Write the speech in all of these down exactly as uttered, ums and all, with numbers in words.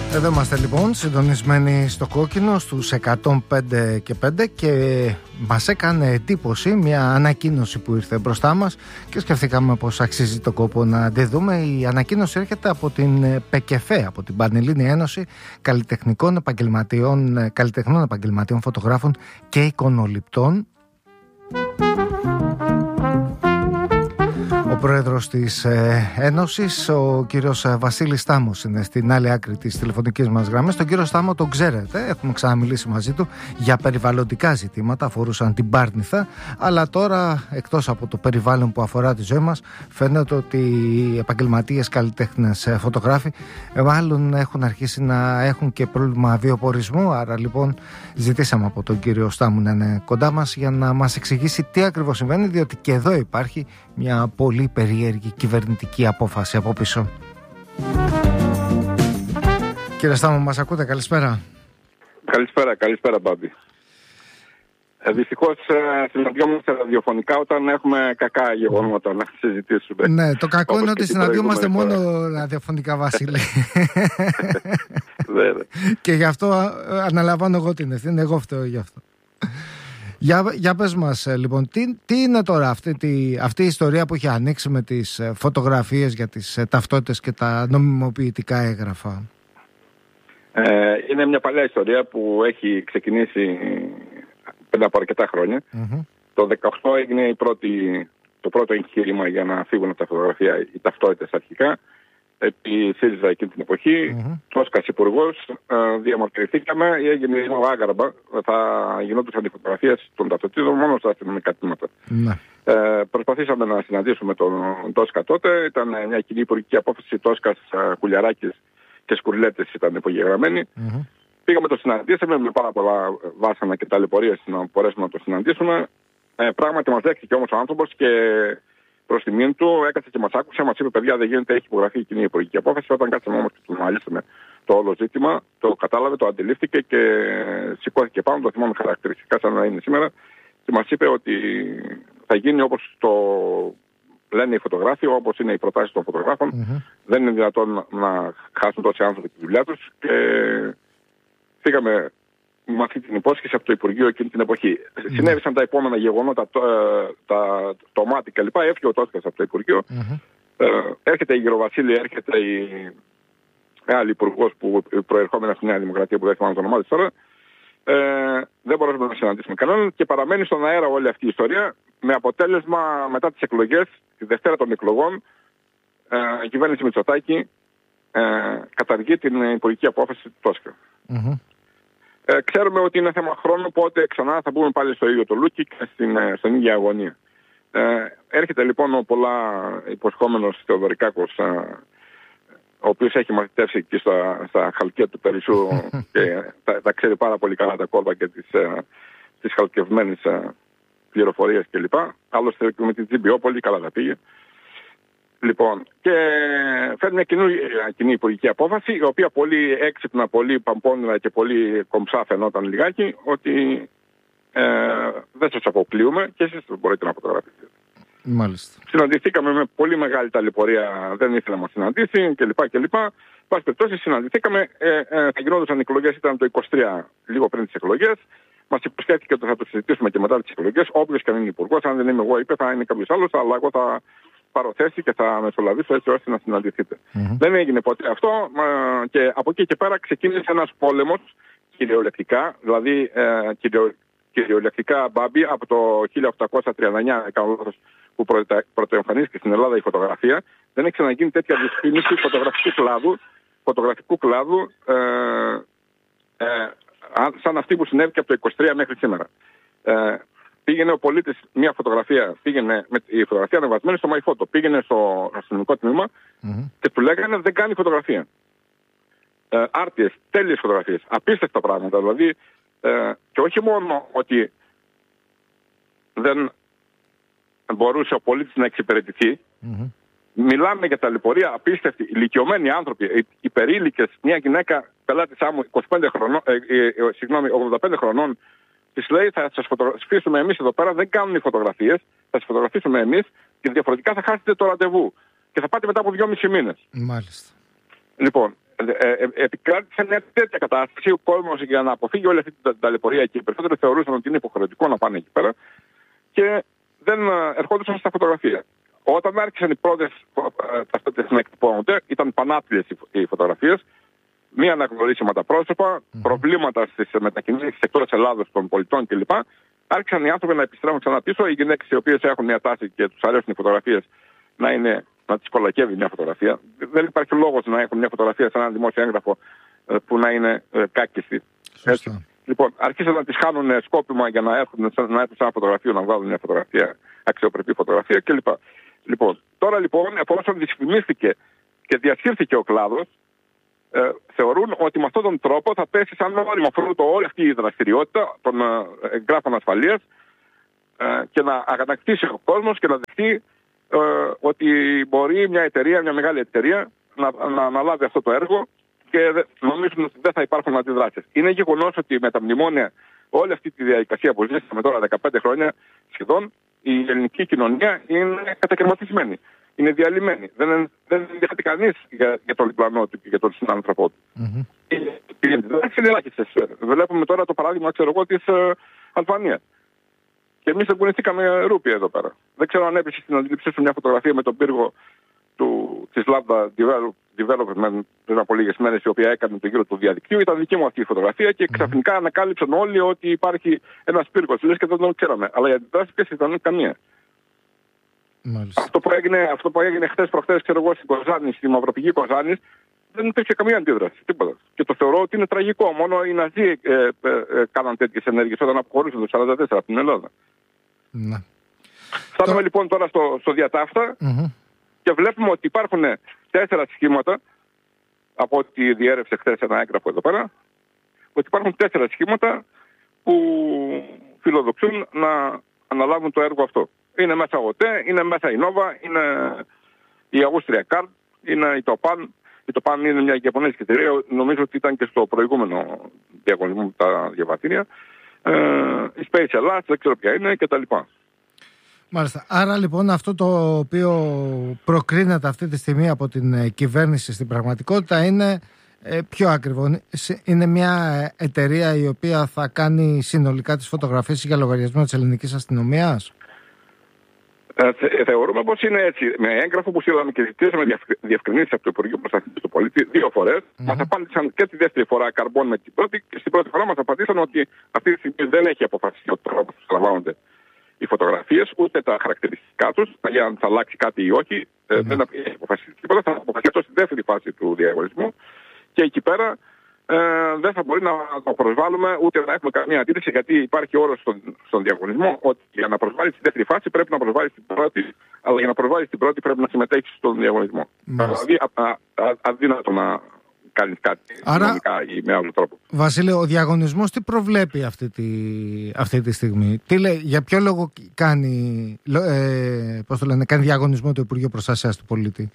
Εδώ είμαστε λοιπόν συντονισμένοι στο κόκκινο στους εκατόν πέντε και πέντε και μας έκανε εντύπωση μια ανακοίνωση που ήρθε μπροστά μας και σκεφτήκαμε πως αξίζει το κόπο να τη δούμε. Η ανακοίνωση έρχεται από την ΠΕΚΕΦΕ, από την Πανελλήνια Ένωση Καλλιτεχνικών Επαγγελματιών, Καλλιτεχνών Επαγγελματιών Φωτογράφων και Εικονοληπτών. Ο πρόεδρος της ε, Ένωσης, ο κύριος Βασίλης Στάμος, είναι στην άλλη άκρη της τηλεφωνικής μας γραμμής. Τον κύριο Στάμο τον ξέρετε, έχουμε ξαναμιλήσει μαζί του για περιβαλλοντικά ζητήματα, αφορούσαν την Πάρνηθα, αλλά τώρα εκτός από το περιβάλλον που αφορά τη ζωή μας, φαίνεται ότι οι επαγγελματίες καλλιτέχνες φωτογράφοι μάλλον έχουν αρχίσει να έχουν και πρόβλημα βιοπορισμού. Άρα λοιπόν ζητήσαμε από τον κύριο Στάμο να είναι κοντά μας για να μας εξηγήσει τι ακριβώς συμβαίνει, διότι και εδώ υπάρχει μια πολύ περίεργη κυβερνητική απόφαση από πίσω. Κύριε Στάμο, μας ακούτε? Καλησπέρα. Καλησπέρα, καλησπέρα Μπάμπη. Ε, δυστυχώς ε, συναντιόμαστε ραδιοφωνικά όταν έχουμε κακά γεγονότα να συζητήσουμε. Ναι, το κακό είναι ότι συναντιόμαστε μόνο ραδιοφωνικά, Βασίλη. Και γι' αυτό αναλαμβάνω εγώ την ευθύνη, εγώ φταίω γι' αυτό. Για, για πες μας λοιπόν, τι, τι είναι τώρα αυτή, τη, αυτή η ιστορία που έχει ανοίξει με τις φωτογραφίες για τις ε, ταυτότητες και τα νομιμοποιητικά έγγραφα? Ε, είναι μια παλιά ιστορία που έχει ξεκινήσει πριν από αρκετά χρόνια. Mm-hmm. Το δεκαοκτώ έγινε η πρώτη, το πρώτο εγχείρημα για να φύγουν από τα φωτογραφία οι ταυτότητες αρχικά. Επί ΣΥΡΙΖΑ εκείνη την εποχή, mm-hmm. Τόσκας υπουργός, ε, διαμαρτυρηθήκαμε, έγινε λίγο άγαρμα, θα γινόντουσαν οι φωτογραφίες των ταυτοτήτων μόνο στα αστυνομικά τμήματα. Mm-hmm. Ε, προσπαθήσαμε να συναντήσουμε τον Τόσκα τότε, ήταν μια κοινή υπουργική απόφαση, Τόσκας, Κουλιαράκης και Σκουρλέτης ήταν υπογεγραμμένοι. Mm-hmm. Πήγαμε, το συναντήσαμε με πάρα πολλά βάσανα και ταλαιπωρίες να μπορέσουμε να το συναντήσουμε. Ε, πράγματι μας δέχτηκε όμως ο άνθρωπος και προς τιμήν του έκατσε και μας άκουσε, μας είπε: παιδιά, δεν γίνεται, έχει υπογραφεί η κοινή υπουργική απόφαση. Όταν κάτσαμε όμως και του αναλύσαμε το όλο ζήτημα, το κατάλαβε, το αντιλήφθηκε και σηκώθηκε πάνω. Το θυμάμαι χαρακτηριστικά σαν να είναι σήμερα. Και μας είπε ότι θα γίνει όπως το λένε οι φωτογράφοι, όπως είναι οι προτάσεις των φωτογράφων. Mm-hmm. Δεν είναι δυνατόν να χάσουν τόσοι άνθρωποι τη δουλειά τους. Και φύγαμε με αυτή την υπόσχεση από το Υπουργείο εκείνη την εποχή. Mm-hmm. Συνέβησαν τα επόμενα γεγονότα, το, τα, το μάτι κλπ. Έφυγε ο Τόσκας από το Υπουργείο. Mm-hmm. Ε, έρχεται η Γεροβασίλη, έρχεται η άλλη υπουργός που προερχόμενα στη Νέα Δημοκρατία, που δεν θυμάμαι το όνομά της τώρα. Ε, δεν μπορούσαμε να συναντήσουμε κανέναν και παραμένει στον αέρα όλη αυτή η ιστορία, με αποτέλεσμα μετά τις εκλογές, τη Δευτέρα των εκλογών, ε, η κυβέρνηση Μητσοτάκη ε, καταργεί την υπουργική απόφαση του Τόσκα. Mm-hmm. Ε, ξέρουμε ότι είναι θέμα χρόνου, πότε ξανά θα μπούμε πάλι στο ίδιο το λούκι και στην, στην ίδια αγωνία. Ε, έρχεται λοιπόν ο πολλά υποσχόμενος Θεοδωρικάκος, ε, ο οποίος έχει μαθητεύσει εκεί στα, στα χαλκιά του Περισσού και τα, τα ξέρει πάρα πολύ καλά τα κόρπα και τις, ε, τις χαλκευμένες ε, πληροφορίες κλπ. Άλλωστε με την Τζιμπιόπολη καλά τα πήγε. Λοιπόν, και φέρνει μια κοινή, κοινή υπουργική απόφαση, η οποία πολύ έξυπνα, πολύ παμπώνυρα και πολύ κομψά φαινόταν λιγάκι, ότι ε, δεν σας αποκλείουμε και εσείς μπορείτε να φωτογραφίσετε. Μάλιστα. Συναντηθήκαμε με πολύ μεγάλη ταλαιπωρία, δεν ήθελα να μας συναντήσει κλπ. κλπ. Πάση περιπτώσει, συναντηθήκαμε, ε, ε, θα γινόντουσαν οι εκλογές, ήταν το είκοσι τρία, λίγο πριν τις εκλογές. Μας υποσχέθηκε ότι θα το συζητήσουμε και μετά τις εκλογές. Όποιος και αν είναι υπουργός, αν δεν είμαι εγώ, είπε, θα είναι κάποιος άλλος, αλλά εγώ θα πάρω θέση και θα μεσολαβήσω έτσι ώστε να συναντηθείτε. Mm-hmm. Δεν έγινε ποτέ αυτό ε, και από εκεί και πέρα ξεκίνησε ένας πόλεμος κυριολεκτικά, δηλαδή ε, κυριο, κυριολεκτικά Μπάμπη, από το χίλια οκτακόσια τριάντα εννιά που πρωτοεμφανίστηκε στην Ελλάδα η φωτογραφία. Δεν έχει ξαναγίνει τέτοια δυσφήμιση φωτογραφικού κλάδου, φωτογραφικού κλάδου ε, ε, σαν αυτή που συνέβη και από το είκοσι τρία μέχρι σήμερα. Ε, πήγαινε ο πολίτης μια φωτογραφία, πήγαινε με η φωτογραφία ανεβασμένη στο MyPhoto, πήγαινε στο αστυνομικό τμήμα mm-hmm. και του λέγανε δεν κάνει φωτογραφία. Ε, άρτιες, τέλειες φωτογραφίες, απίστευτα πράγματα. Δηλαδή, ε, και όχι μόνο ότι δεν μπορούσε ο πολίτης να εξυπηρετηθεί, mm-hmm. μιλάμε για ταλαιπωρία απίστευτη, ηλικιωμένοι άνθρωποι, υπερήλικες, μια γυναίκα πελάτησά μου είκοσι πέντε χρονών, ε, ε, ε, συγγνώμη, ογδόντα πέντε χρονών, της λέει θα σας φωτογραφίσουμε εμείς εδώ πέρα, δεν κάνουν οι φωτογραφίες, θα σας φωτογραφίσουμε εμείς και διαφορετικά θα χάσετε το ραντεβού και θα πάτε μετά από δυόμισι μήνες. Μάλιστα. Λοιπόν, ε, ε, επικράτησε μια τέτοια κατάσταση. Ο κόσμος, για να αποφύγει όλη αυτή την ταλαιπωρία, και οι περισσότεροι θεωρούσαν ότι είναι υποχρεωτικό να πάνε εκεί πέρα και δεν ερχόντουσαν στα φωτογραφία. Όταν άρχισαν οι πρώτες ταυτότητες να εκτυπώνονται, ήταν πανάπλιες οι φωτογραφίες, μη αναγνωρίσιμα πρόσωπα, mm-hmm. προβλήματα στις μετακινήσεις εκτός Ελλάδος των πολιτών κλπ. Άρχισαν οι άνθρωποι να επιστρέφουν ξανά πίσω. Οι γυναίκες, οι οποίες έχουν μια τάση και τους αρέσουν οι φωτογραφίες, να, είναι, να τις κολακεύει μια φωτογραφία. Δεν υπάρχει λόγος να έχουν μια φωτογραφία σε ένα δημόσιο έγγραφο που να είναι κάκιστη. Λοιπόν, αρχίσαν να τις χάνουν σκόπιμα για να έρθουν, να έρθουν σε ένα φωτογραφείο, να βγάλουν μια φωτογραφία, αξιοπρεπή φωτογραφία κλπ. Λοιπόν, τώρα λοιπόν, εφόσον δυσφημίστηκε και διασύρθηκε ο κλάδος, ε, θεωρούν ότι με αυτόν τον τρόπο θα πέσει σαν όριμο φρούτο όλη αυτή η δραστηριότητα των ε, εγγράφων ασφαλείας ε, και να αγανακτήσει ο κόσμος και να δεχτεί ε, ότι μπορεί μια εταιρεία, μια μεγάλη εταιρεία να, να αναλάβει αυτό το έργο και νομίζουν ότι δεν θα υπάρχουν αντιδράσεις. Είναι γεγονός ότι με τα μνημόνια, όλη αυτή τη διαδικασία που ζήσαμε τώρα δεκαπέντε χρόνια σχεδόν, η ελληνική κοινωνία είναι κατακαιρματισμένη. Είναι διαλυμένη. Δεν, δεν ενδιαφέρει κανείς για, για τον διπλανό του και για τον συνάνθρωπό του. Mm-hmm. Οι αντιδράσεις είναι ελάχιστες. Βλέπουμε τώρα το παράδειγμα, ξέρω εγώ, της uh, Αλβανίας. Και εμείς εγκουνηθήκαμε ρούπια εδώ πέρα. Δεν ξέρω αν έπεσε στην αντίληψή σου μια φωτογραφία με τον πύργο του, της Lambda Development πριν από λίγες μέρες, η οποία έκανε τον γύρο του διαδικτύου. Ήταν δική μου αυτή η φωτογραφία και ξαφνικά ανακάλυψαν όλοι ότι υπάρχει ένας πύργος. Λες και δεν τον ξέραμε. Αλλά οι αντιδράσεις ποιες ήταν? Καμία. Αυτό που έγινε, αυτό που έγινε χθες προχθές, ξέρω εγώ, στην Κοζάνη, στη Μαυροπηγή Κοζάνης, δεν υπήρχε καμία αντίδραση. Τίποτα. Και το θεωρώ ότι είναι τραγικό. Μόνο οι Ναζί ε, ε, ε, κάναν τέτοιες ενέργειες όταν αποχωρούσαν το σαράντα τέσσερα από την Ελλάδα. Ναι. Φτάνουμε το... λοιπόν τώρα στο, στο διατάφτα mm-hmm. και βλέπουμε ότι υπάρχουν τέσσερα σχήματα, από ό,τι διέρευσε χθες ένα έγγραφο εδώ πέρα, ότι υπάρχουν τέσσερα σχήματα που φιλοδοξούν να αναλάβουν το έργο αυτό. Είναι μέσα ο ΟΤΕ, είναι μέσα η Νόβα, είναι η Austria Card, είναι η Τοπάν. Η Τοπάν είναι μια ιαπωνέζικη εταιρεία, νομίζω ότι ήταν και στο προηγούμενο διαγωνισμό τα διαβατήρια. Ε, η Space Ελλάς, δεν ξέρω ποια είναι κτλ. Μάλιστα. Άρα λοιπόν αυτό το οποίο προκρίνεται αυτή τη στιγμή από την κυβέρνηση στην πραγματικότητα είναι ε, πιο ακριβό. Είναι μια εταιρεία η οποία θα κάνει συνολικά τις φωτογραφίες για λογαριασμό της ελληνικής αστυνομίας. Ε, θεωρούμε πως είναι έτσι. Με έγγραφο που στείλαμε και ζητήσαμε διευκρινήσεις από το Υπουργείο Προστασίας του Πολίτη δύο φορές, mm-hmm. μας απάντησαν και τη δεύτερη φορά καρμπών με την πρώτη, και στην πρώτη φορά μας απαντήσαν ότι αυτή τη στιγμή δεν έχει αποφασιστεί ο τρόπος που λαμβάνονται οι φωτογραφίες, ούτε τα χαρακτηριστικά τους, για αν θα αλλάξει κάτι ή όχι. Mm-hmm. Ε, δεν έχει αποφασιστεί τίποτα. Θα αποφασιστεί αυτό στη δεύτερη φάση του διαγωνισμού και εκεί πέρα ε, δεν θα μπορεί να το προσβάλλουμε ούτε να έχουμε καμία αντίρρηση, γιατί υπάρχει όρος στον, στον διαγωνισμό ότι για να προσβάλλεις τη δεύτερη φάση πρέπει να προσβάλλεις την πρώτη, αλλά για να προσβάλλεις την πρώτη πρέπει να συμμετέχεις στον διαγωνισμό. Δηλαδή αδύνατο να κάνεις κάτι νομικά ή με άλλο τρόπο. Βασίλη, ο διαγωνισμός τι προβλέπει αυτή τη, αυτή τη στιγμή? Τι λέει, για ποιο λόγο κάνει, ε, πώς το λένε, κάνει διαγωνισμό το Υπουργείο Προστασίας του Πολίτη?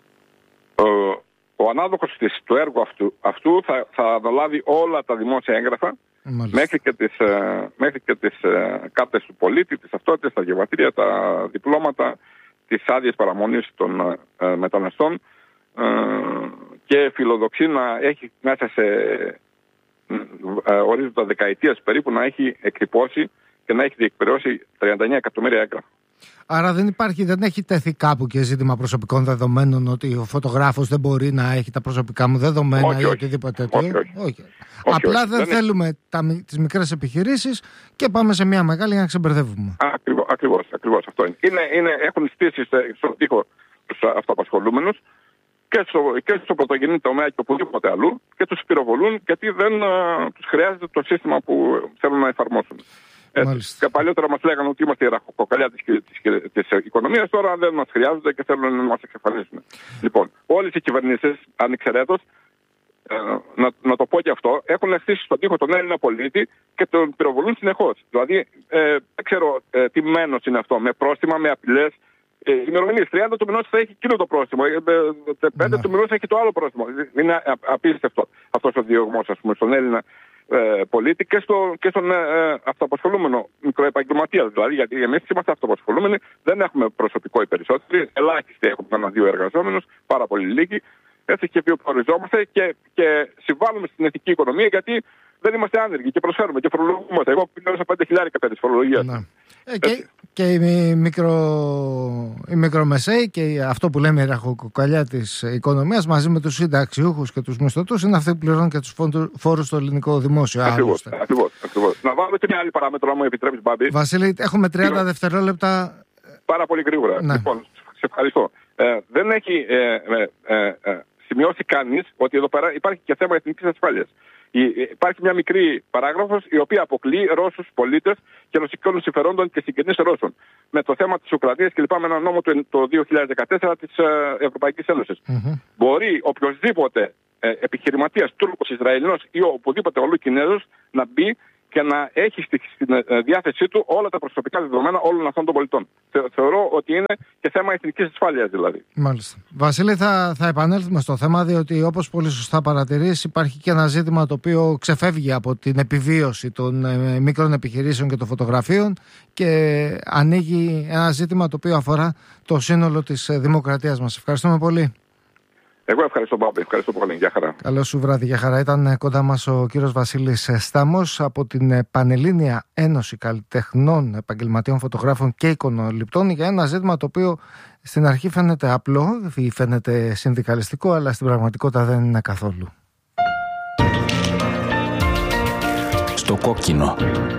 Ο ανάδοχος της, του έργου αυτού, αυτού θα, θα αναλάβει όλα τα δημόσια έγγραφα, μέχρι και τις, ε, μέχρι και τις ε, κάρτες του πολίτη, τις ταυτότητες, τα διαβατήρια, τα διπλώματα, τις άδειες παραμονής των ε, μεταναστών ε, και φιλοδοξεί να έχει μέσα σε ε, ορίζοντα δεκαετίας περίπου να έχει εκτυπώσει και να έχει διεκπαιρεώσει τριάντα εννέα εκατομμύρια έγγραφα. Άρα δεν υπάρχει, δεν έχει τεθεί κάπου και ζήτημα προσωπικών δεδομένων, ότι ο φωτογράφος δεν μπορεί να έχει τα προσωπικά μου δεδομένα όχι, ή όχι. οτιδήποτε όχι, τέτοιο. όχι. όχι. όχι Απλά όχι. δεν, δεν θέλουμε έχει... τα, τις μικρές επιχειρήσεις και πάμε σε μια μεγάλη για να ξεμπερδεύουμε. Ακριβώς, ακριβώς, ακριβώς αυτό είναι. είναι, είναι έχουν στήσει στον τοίχο τους αυτοαπασχολούμενους και στο, και στο πρωτογενή τομέα και οπουδήποτε αλλού και τους πυροβολούν γιατί δεν uh, τους χρειάζεται το σύστημα που θέλουν να εφαρμόσουν. Και παλιότερα μας λέγανε ότι είμαστε η ραχοκοκαλιά της, της, της οικονομίας, τώρα δεν μας χρειάζονται και θέλουν να μας εξαφανίσουν. Λοιπόν, όλες οι κυβερνήσεις, ανεξαιρέτως, ε, να, να το πω και αυτό, έχουν χτίσει στον τοίχο τον Έλληνα πολίτη και τον πυροβολούν συνεχώς. Δηλαδή, ε, δεν ξέρω ε, τι μένος είναι αυτό, με πρόστιμα, με απειλές. Ε, η ημερομηνία τριάντα του μηνός θα έχει εκείνο το πρόστιμο, ε, πέντε του μηνός θα έχει το άλλο πρόστιμο. Είναι απίστευτο αυτός ο διωγμός, ας πούμε, στον Έλληνα Ε, πολίτη και, στο, και στον ε, αυτοαπασχολούμενο μικροεπαγγελματία. Δηλαδή, γιατί εμείς είμαστε αυτοαπασχολούμενοι, δεν έχουμε προσωπικό οι περισσότεροι, ελάχιστοι έχουμε ένα-δύο εργαζόμενους, πάρα πολύ λίγοι. Έτσι, και βιοποριζόμαστε και, και συμβάλλουμε στην εθνική οικονομία, γιατί δεν είμαστε άνεργοι και προσφέρουμε και φορολογούμαστε. Εγώ πλήρωσα πέντε χιλιάρικα πέντε φορολογία. Ε, και, και οι, μικρο, οι μικρομεσαίοι και αυτό που λέμε η ραχοκοκαλιά της οικονομίας, μαζί με τους συνταξιούχους και τους μισθωτούς, είναι αυτοί που πληρώνουν και τους φόρους στο ελληνικό δημόσιο. Ακριβώς, ακριβώς, ακριβώς. Να βάλω και μια άλλη παράμετρο, αν μου επιτρέπεις, Μπάμπη. Βασίλη, έχουμε τριάντα δευτερόλεπτα. Πάρα πολύ γρήγορα. Ναι. Λοιπόν, σε ευχαριστώ. Ε, δεν έχει ε, ε, ε, ε, σημειώσει κανείς ότι εδώ πέρα υπάρχει και θέμα εθνικής ασφάλειας. Υπάρχει μια μικρή παράγραφος η οποία αποκλεί Ρώσους πολίτες και ρωσικών συμφερόντων και συγγενείς Ρώσων. Με το θέμα της Ουκρανίας και λοιπά, με ένα νόμο το δύο χιλιάδες δεκατέσσερα της Ευρωπαϊκής Ένωσης. Mm-hmm. Μπορεί οποιοσδήποτε ε, επιχειρηματίας Τούρκος, Ισραηλινός ή οπουδήποτε αλλού Κινέζος να μπει και να έχει στη, στην ε, διάθεσή του όλα τα προσωπικά δεδομένα όλων αυτών των πολιτών. Θε, θεωρώ ότι είναι και θέμα εθνικής ασφάλειας δηλαδή. Μάλιστα. Βασίλη, θα, θα επανέλθουμε στο θέμα, διότι όπως πολύ σωστά παρατηρείς, υπάρχει και ένα ζήτημα το οποίο ξεφεύγει από την επιβίωση των ε, μικρών επιχειρήσεων και των φωτογραφίων και ανοίγει ένα ζήτημα το οποίο αφορά το σύνολο της ε, δημοκρατίας μας. Ευχαριστούμε πολύ. Εγώ ευχαριστώ, Μπάμπη. Ευχαριστώ πολύ. Γεια χαρά. Καλό σου βράδυ. Γεια χαρά. Ήταν κοντά μας ο κύριος Βασίλης Στάμος από την Πανελλήνια Ένωση Καλλιτεχνών, Επαγγελματιών Φωτογράφων και Εικονοληπτών για ένα ζήτημα το οποίο στην αρχή φαίνεται απλό ή φαίνεται συνδικαλιστικό, αλλά στην πραγματικότητα δεν είναι καθόλου. Στο κόκκινο.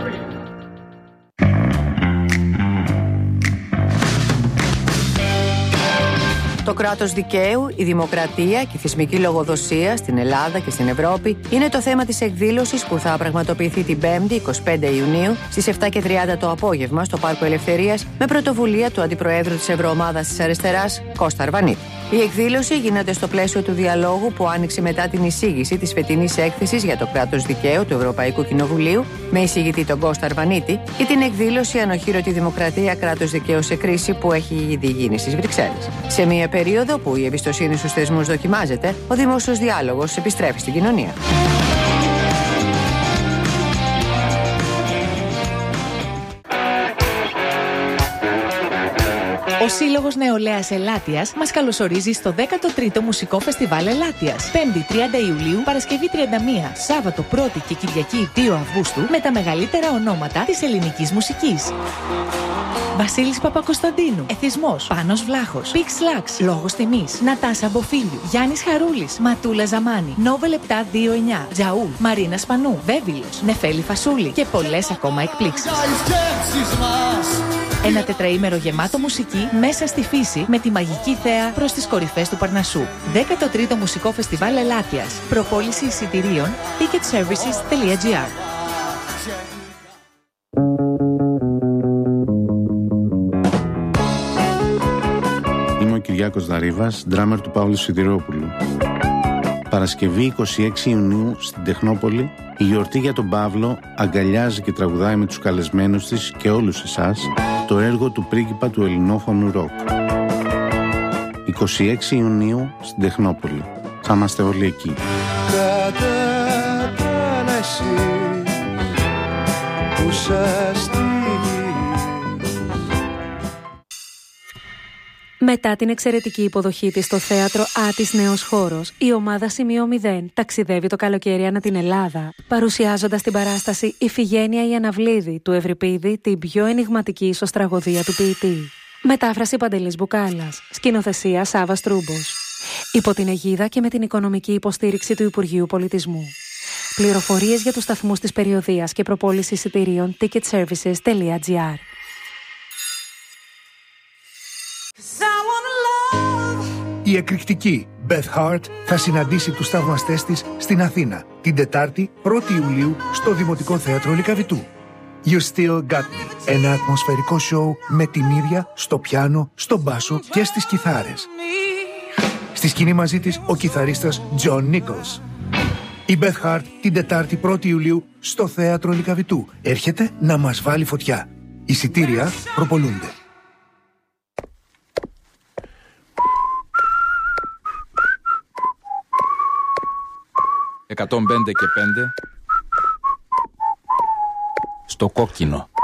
Το κράτος δικαίου, η δημοκρατία και η θεσμική λογοδοσία στην Ελλάδα και στην Ευρώπη είναι το θέμα της εκδήλωσης που θα πραγματοποιηθεί την Πέμπτη, εικοστή πέμπτη Ιουνίου, στις επτά και τριάντα το απόγευμα στο Πάρκο Ελευθερίας, με πρωτοβουλία του Αντιπροέδρου της Ευρωομάδας της Αριστεράς, Κώστα Αρβανίτη. Η εκδήλωση γίνεται στο πλαίσιο του διαλόγου που άνοιξε μετά την εισήγηση της φετινής έκθεσης για το κράτος δικαίου του Ευρωπαϊκού Κοινοβουλίου, με εισηγητή τον Κώστα Αρβανίτη, και την εκδήλωση Ανοχήρωτη Δημοκρατία, κράτος δικαίου σε κρίση, που έχει ήδη γίνει στις Βρυξέλλες. Σε μια περίοδο που η εμπιστοσύνη στους θεσμούς δοκιμάζεται, ο δημόσιος διάλογος επιστρέφει στην κοινωνία. Ο Σύλλογος Νεολαίας Ελάττιας μας καλωσορίζει στο δέκατο τρίτο Μουσικό Φεστιβάλ Ελάττιας. Πέμπτη τριάντα Ιουλίου, Παρασκευή τριάντα μία, Σάββατο πρώτη και Κυριακή δύο Αυγούστου, με τα μεγαλύτερα ονόματα της ελληνικής μουσικής. Βασίλης Παπακοσταντίνου, Εθισμός, Πάνος Βλάχος, Πίξ Λάξ, Λόγος Τιμής, Νατάσα Μποφίλιου, Γιάννης Χαρούλης, Ματούλα Ζαμάνη, Νόβελ επτά δύο εννιά, Τζαούλ, Μαρίνα Σπανού, Βέβυλος, Νεφέλη Φασούλη και πολλές ακόμα εκπλήξεις. Ένα τετραήμερο γεμάτο μουσική μέσα στη φύση, με τη μαγική θέα προς τις κορυφές του Παρνασσού. δέκατο τρίτο Μουσικό Φεστιβάλ Ελάττιας. Προπόληση εισιτηρίων ticket services τελεία gr. Είμαι ο Κυριάκος Δαρίβας, ντράμερ του Παύλου Σιδηρόπουλου. Παρασκευή εικοστή έκτη Ιουνίου στην Τεχνόπολη, η γιορτή για τον Παύλο αγκαλιάζει και τραγουδάει με τους καλεσμένους της και όλους εσάς το έργο του πρίγκιπα του ελληνόφωνου ροκ. εικοστή έκτη Ιουνίου στην Τεχνόπολη. Θα είμαστε όλοι εκεί. Μετά την εξαιρετική υποδοχή της στο θέατρο Άτης Νέος Χώρος, η ομάδα Σημείο μηδέν ταξιδεύει το καλοκαίρι ανά την Ελλάδα, παρουσιάζοντας την παράσταση «Ιφηγένεια η Αναβλίδη» του Ευρυπίδη, την πιο ενιγματική ισοστραγωδία του ποιητή. Μετάφραση Παντελής Μπουκάλας, σκηνοθεσία Σάββας Τρούμπος. Υπό την αιγίδα και με την οικονομική υποστήριξη του Υπουργείου Πολιτισμού. Πληροφορίες για τους σταθμούς της περιοδείας και προπόληση εισιτηρίων ticket services τελεία gr. Η εκρηκτική Beth Hart θα συναντήσει τους θαυμαστές της στην Αθήνα την Τετάρτη πρώτη Ιουλίου στο Δημοτικό Θέατρο Λυκαβητού. You Still Got Me, ένα ατμοσφαιρικό σοου με την ίδια στο πιάνο, στο μπάσο και στις κιθάρες. Στη σκηνή μαζί της ο κιθαρίστας John Nichols. Η Beth Hart την Τετάρτη πρώτη Ιουλίου στο Θέατρο Λυκαβητού έρχεται να μας βάλει φωτιά. Εισιτήρια προπολούνται. εκατόν πέντε και πέντε στο κόκκινο.